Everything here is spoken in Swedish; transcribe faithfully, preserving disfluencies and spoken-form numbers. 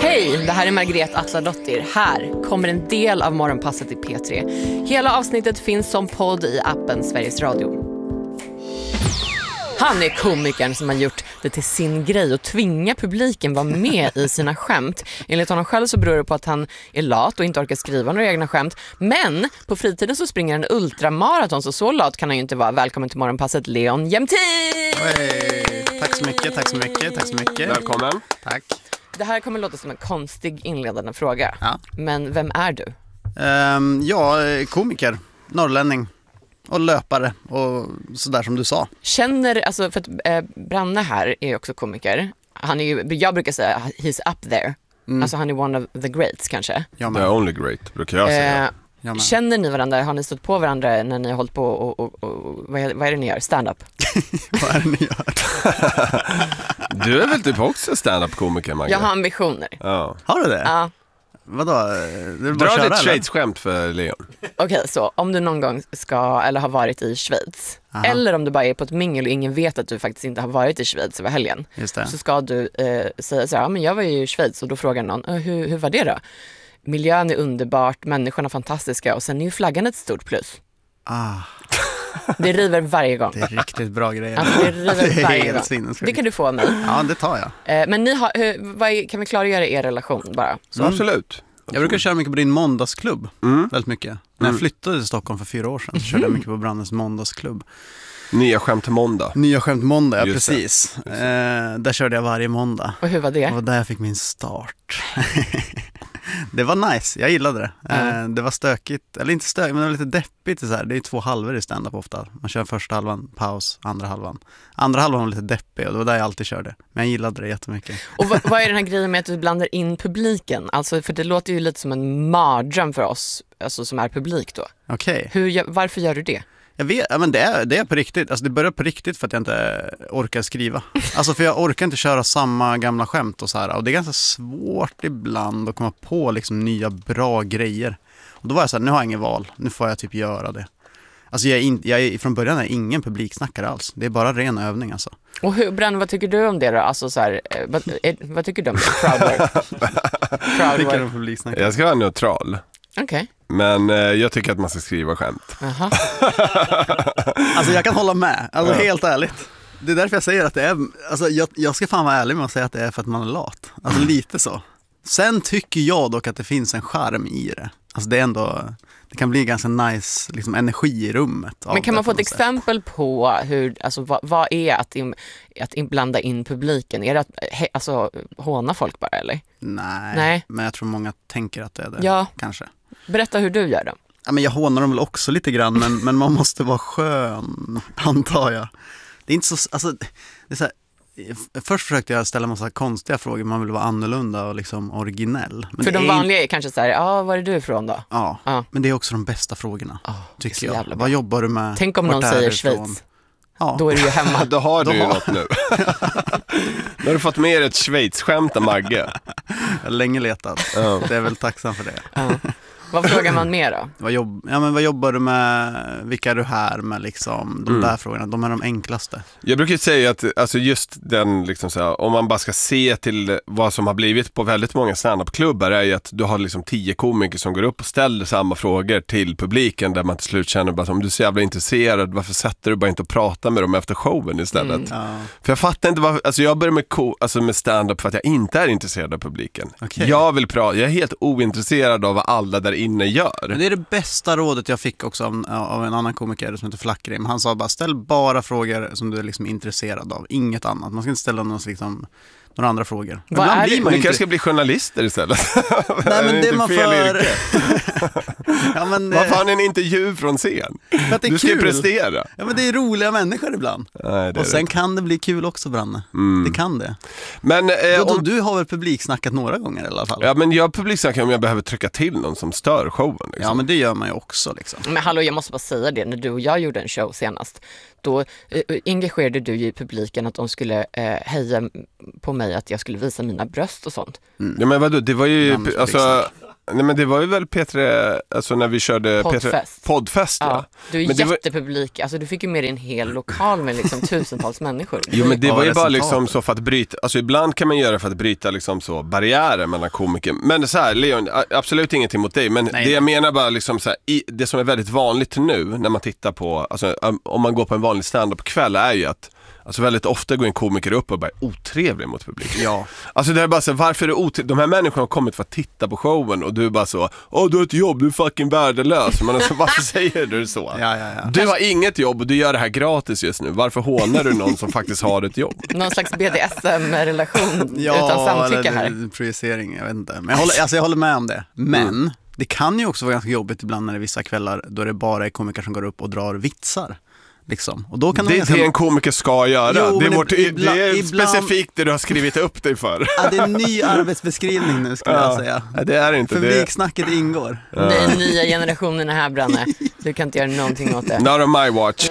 Hej, det här är Margret Atladottir. Här kommer en del av Morgonpasset i P tre. Hela avsnittet finns som podd i appen Sveriges Radio. Han är komikern som har gjort det till sin grej och tvinga publiken vara med i sina skämt. Enligt honom själv så beror det på att han är lat och inte orkar skriva några egna skämt. Men på fritiden så springer han ultramaraton, så så lat kan han ju inte vara. Välkommen till Morgonpasset, Leon Jämtin! Hey, tack så mycket, tack så mycket, tack så mycket. Välkommen. Tack. Det här kommer låta som en konstig inledande fråga. Ja. Men vem är du? Um, jag är komiker, norrlänning och löpare och sådär som du sa. Känner, alltså för att eh, Branne här är också komiker. Han är ju, jag brukar säga, he's up there. Mm. Alltså han är one of the greats kanske. The only great, brukar jag säga. Eh, jag känner ni varandra? Har ni stått på varandra när ni har hållit på och, och, och vad, är, vad är det ni gör? Stand-up? Vad är det ni gör? Du är väl typ också stand-up-komiker, Maggie? Jag har ambitioner. Ja. Har du det? Ja. Vadå? Det Dra köra, ett Schweiz-skämt för Leon. Okej, okay, så om du någon gång ska eller har varit i Schweiz, aha, eller om du bara är på ett mingel och ingen vet att du faktiskt inte har varit i Schweiz över helgen, just det, så ska du eh, säga så här, ja men jag var ju i Schweiz, och då frågar någon, hur, hur var det då? Miljön är underbart, människorna är fantastiska, och sen är ju flaggan ett stort plus. Ah. Det river varje gång. Det är riktigt bra grejer. Alltså, det river det varje gång. Det kan du få av mig. Ja, det tar jag. Eh, men ni har, hur, vad är, kan vi klargöra er relation bara? Så. Mm. Absolut. Jag brukar köra mycket på din måndagsklubb, mm. väldigt mycket. Mm. När jag flyttade till Stockholm för fyra år sedan så körde jag mycket på Brandens måndagsklubb. Nya skämt måndag. Nya skämt måndag, ja, just precis. Just eh, där körde jag varje måndag. Och hur var det? Det var där jag fick min start. Det var nice, jag gillade det. Mm. Eh, det var stökigt, eller inte stökigt, men det var lite deppigt. Så här. Det är två halvor i stand-up ofta. Man kör första halvan, paus, andra halvan. Andra halvan var lite deppig och det var där jag alltid körde. Men jag gillade det jättemycket. Och vad, vad är den här grejen med att du blandar in publiken? Alltså, för det låter ju lite som en mardröm för oss, alltså, som är publik då. Okej. Hur, varför gör du det? Jag vet, ja, men det är, det är på riktigt. Alltså det börjar på riktigt för att jag inte orkar skriva. Alltså för jag orkar inte köra samma gamla skämt och så här. Och det är ganska svårt ibland att komma på liksom nya bra grejer. Och då var jag så här, nu har jag ingen val. Nu får jag typ göra det. Alltså jag är, in, jag är från början är ingen publiksnackare alls. Det är bara ren övning alltså. Och hur, Brann, vad tycker du om det då? Alltså så här, vad, är, vad tycker du om det? Crowdwork? Crowdwork. Jag ska vara neutral. Okej. Okay. Men eh, jag tycker att man ska skriva skämt. Aha. Alltså jag kan hålla med, alltså ja. Helt ärligt. Det är därför jag säger att det är, alltså jag, jag ska fan vara ärlig med att säga att det är för att man är lat. Alltså lite så. Sen tycker jag dock att det finns en charm i det. Alltså det är ändå, det kan bli ganska nice liksom, energi i rummet. Men kan man få ett exempel på hur, alltså vad, vad är att, in, att in, blanda in publiken? Är det att he, alltså, håna folk bara eller? Nej, Nej, men jag tror många tänker att det är det, ja. Kanske. Berätta hur du gör då. Ja, men jag hånar dem väl också lite grann, men, men man måste vara skön, antar jag. Det är inte så, alltså, det är så här, först försökte jag ställa en massa konstiga frågor, man vill vara annorlunda och liksom originell. Men för de är vanliga är kanske så här, ja, var är du ifrån då? Ja, ja, men det är också de bästa frågorna, oh, tycker jag. Bra. Vad jobbar du med? Tänk om någon säger Schweiz. Ja. Då är du ju hemma. Då har du ju något nu. Då har du fått med ett Schweiz-skämt av Magge. Jag har länge letat. Ja. Det är väl tacksam för det. Ja. Vad frågar man mer då? Vad, jobb, ja, men vad jobbar du med? Vilka är du här med? Liksom, de mm. där frågorna, de är de enklaste. Jag brukar säga att alltså just den, liksom så här, om man bara ska se till vad som har blivit på väldigt många stand-up-klubbar, är att du har liksom tio komiker som går upp och ställer samma frågor till publiken, där man till slut känner bara, om du är så jävla intresserad, varför sätter du bara inte och pratar med dem efter showen istället? Mm. Ja. För jag fattar inte varför, alltså jag börjar med, ko, alltså med stand-up för att jag inte är intresserad av publiken. Okay. Jag vill prata, jag är helt ointresserad av vad alla där inne gör. Men det är det bästa rådet jag fick också av, av en annan komiker som heter Flackrim. Han sa bara, ställ bara frågor som du är liksom intresserad av, inget annat. Man ska inte ställa någon, liksom, några andra frågor. Vad är det? Man kanske ska bli journalister istället. Nej, men det är man för... ja, men, vad fan är en intervju från scen? Du ska ju prestera. Ja, men det är roliga människor ibland. Nej, och sen det. Kan det bli kul också, Branne. Mm. Det kan det. Men, eh, då, om... Du har väl publiksnackat några gånger i alla fall? Ja, men jag publiksnackar om jag behöver trycka till någon som stör showen. Liksom. Ja, men det gör man ju också. Liksom. Men hallå, jag måste bara säga det. När du och jag gjorde en show senast, då eh, engagerade du i publiken att de skulle eh, heja på mig, att jag skulle visa mina bröst och sånt. Mm. Ja, men vadå? Det var ju... Alltså, Nej, men det var ju väl Petre, alltså när vi körde Poddfest. Petre, poddfest ja. Ja, du är Men det var- jättepublik, alltså du fick ju med dig en hel lokal med liksom tusentals människor. Jo, men det Vad var ju var bara resultatet? liksom så för att bryta, alltså ibland kan man göra för att bryta liksom så barriärer mellan komiker. Men så här, Leon, a- absolut ingenting mot dig, men Nej. det jag menar bara liksom så här, i, det som är väldigt vanligt nu när man tittar på, alltså um, om man går på en vanlig stand-up-kväll är ju att alltså väldigt ofta går en komiker upp och bara är otrevlig mot publiken. Ja. Alltså det är bara så, varför är det otrevligt? De här människorna har kommit för att titta på showen och du är bara så, åh du har ett jobb, du är fucking värdelös. Men alltså, varför säger du så? Ja, ja, ja. Du har inget jobb och du gör det här gratis just nu. Varför hånar du någon som faktiskt har ett jobb? Någon slags B D S M-relation Ja, utan samtycke här. eller projicering, jag vet inte. Men jag håller, alltså jag håller med om det. Men mm. det kan ju också vara ganska jobbigt ibland när det är vissa kvällar då det bara är komiker som går upp och drar vitsar. Liksom. Och då kan Det är ganska... det en komiker ska göra. Jo, det är, men vårt, ibland- det är ibland- specifikt det du har skrivit upp dig för. Ja, det är en ny arbetsbeskrivning nu skulle jag säga. Ja, det är inte det. Publiksnacket ingår. Det är nya generationen här, Branne. Du kan inte göra någonting åt det. Not on my watch.